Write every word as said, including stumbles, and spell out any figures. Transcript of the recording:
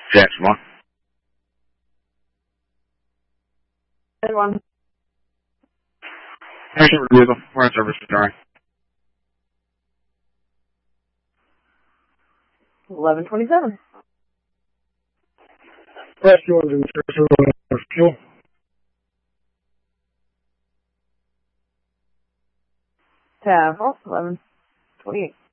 Jackson one. ten one. Action refusal. We're in service, sorry. eleven twenty-seven. Rescue one's in service for fuel. Tab off, eleven twenty-eight.